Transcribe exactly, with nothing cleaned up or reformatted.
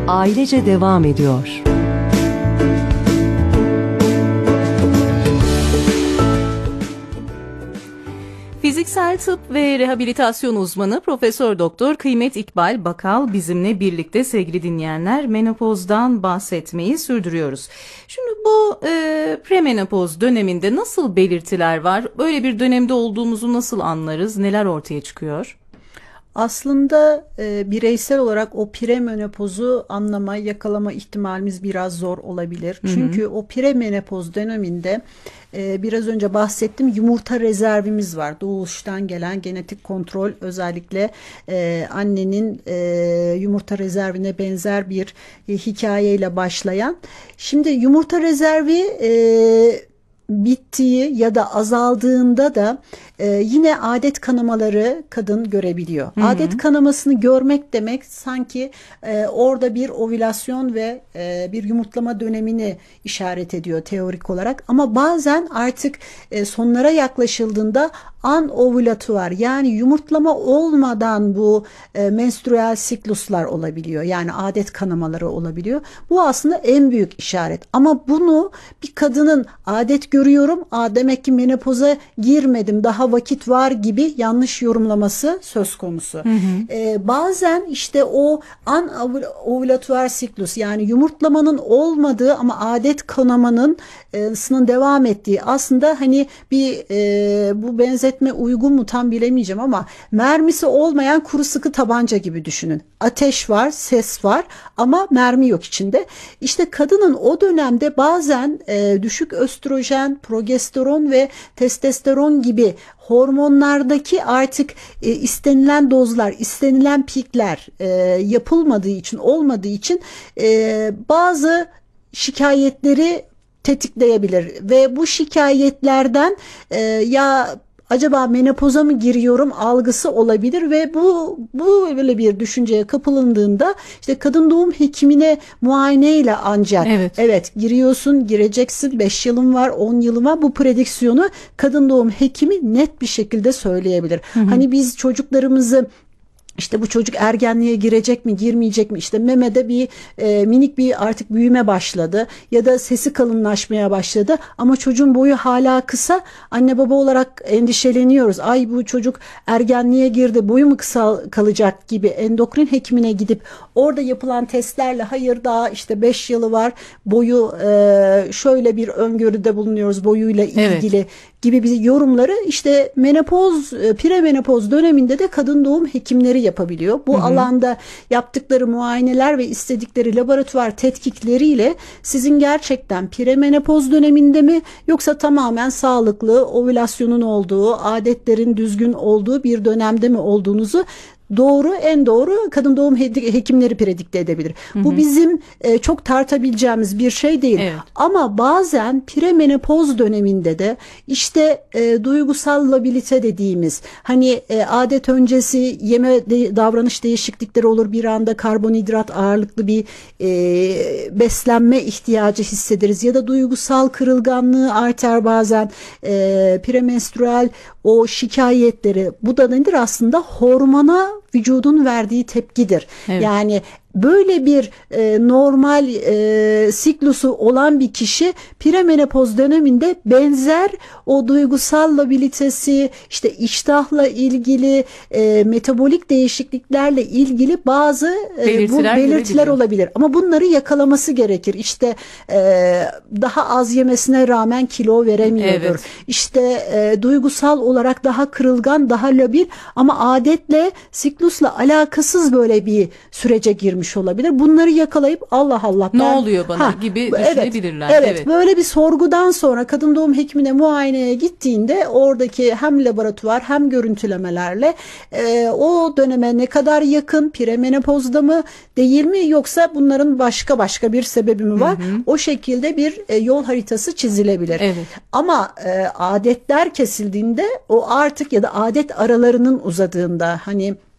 ailece devam ediyor. Fiziksel tıp ve rehabilitasyon uzmanı Profesör Doktor Kıymet İkbal Bakal bizimle birlikte sevgili dinleyenler, menopozdan bahsetmeyi sürdürüyoruz. Şimdi bu e, premenopoz döneminde nasıl belirtiler var? Böyle bir dönemde olduğumuzu nasıl anlarız? Neler ortaya çıkıyor? Aslında e, bireysel olarak o premenopozu anlama, yakalama ihtimalimiz biraz zor olabilir. Hı hı. Çünkü o premenopoz döneminde e, biraz önce bahsettim, yumurta rezervimiz var. Doğuştan gelen genetik kontrol, özellikle e, annenin e, yumurta rezervine benzer bir e, hikayeyle başlayan. Şimdi yumurta rezervi e, bittiği ya da azaldığında da e, yine adet kanamaları kadın görebiliyor. Hı hı. Adet kanamasını görmek demek sanki e, orada bir ovülasyon ve e, bir yumurtlama dönemini işaret ediyor teorik olarak. Ama bazen artık e, sonlara yaklaşıldığında anovülatuar, yani yumurtlama olmadan bu e, menstrüel sikluslar olabiliyor. Yani adet kanamaları olabiliyor. Bu aslında en büyük işaret. Ama bunu bir kadının adet görüyorum, aa demek ki menopoza girmedim, daha vakit var gibi yanlış yorumlaması söz konusu. Hı hı. E, bazen işte o anovülatuar siklus, yani yumurtlamanın olmadığı ama adet kanamanın e, sının devam ettiği, aslında hani bir e, bu benzetme uygun mu tam bilemeyeceğim ama mermisi olmayan kuru sıkı tabanca gibi düşünün. Ateş var, ses var ama mermi yok içinde. İşte kadının o dönemde bazen e, düşük östrojen, progesteron ve testosteron gibi hormonlardaki artık e, istenilen dozlar, istenilen pikler e, yapılmadığı için, olmadığı için e, bazı şikayetleri tetikleyebilir ve bu şikayetlerden e, ya acaba menopoza mı giriyorum algısı olabilir ve bu bu böyle bir düşünceye kapılındığında işte kadın doğum hekimine muayeneyle ancak evet, evet giriyorsun, gireceksin, beş yılım var, on yılım var, bu prediksiyonu kadın doğum hekimi net bir şekilde söyleyebilir. Hı hı. Hani biz çocuklarımızı İşte bu çocuk ergenliğe girecek mi, girmeyecek mi? İşte memede bir e, minik bir artık büyüme başladı ya da sesi kalınlaşmaya başladı ama çocuğun boyu hala kısa. Anne baba olarak endişeleniyoruz. Ay bu çocuk ergenliğe girdi, boyu mu kısa kalacak gibi endokrin hekimine gidip orada yapılan testlerle hayır daha işte beş yılı var, boyu e, şöyle bir öngörüde bulunuyoruz boyuyla ilgili. Evet. Gibi bir yorumları işte menopoz, premenopoz döneminde de kadın doğum hekimleri yapabiliyor. Bu hı hı. alanda yaptıkları muayeneler ve istedikleri laboratuvar tetkikleriyle sizin gerçekten premenopoz döneminde mi yoksa tamamen sağlıklı, ovülasyonun olduğu, adetlerin düzgün olduğu bir dönemde mi olduğunuzu doğru, en doğru kadın doğum hekimleri predikte edebilir. Hı hı. Bu bizim e, çok tartabileceğimiz bir şey değil. Evet. Ama bazen premenopoz döneminde de işte e, duygusal labilite dediğimiz, hani e, adet öncesi yeme de, davranış değişiklikleri olur, bir anda karbonhidrat ağırlıklı bir e, beslenme ihtiyacı hissederiz ya da duygusal kırılganlığı artar bazen, e, premenstrüel o şikayetleri, bu da nedir aslında? Hormona vücudun verdiği tepkidir. Evet. Yani böyle bir e, normal e, siklusu olan bir kişi premenopoz döneminde benzer o duygusal labilitesi, işte iştahla ilgili, e, metabolik değişikliklerle ilgili bazı e, belirtiler, bu belirtiler olabilir. Ama bunları yakalaması gerekir. İşte e, daha az yemesine rağmen kilo veremiyordur. Evet. İşte e, duygusal olarak daha kırılgan, daha labil ama adetle, siklusla alakasız böyle bir sürece girmiş olabilir. Bunları yakalayıp Allah Allah ne ben, oluyor bana ha, gibi düşünebilirler. Evet, evet, evet. Böyle bir sorgudan sonra kadın doğum hekimine muayeneye gittiğinde oradaki hem laboratuvar hem görüntülemelerle e, o döneme ne kadar yakın, premenopozda mı değil mi yoksa bunların başka başka bir sebebi mi var? Hı hı. O şekilde bir e, yol haritası çizilebilir. Evet. Ama e, adetler kesildiğinde o artık ya da adet aralarının uzadığında, hani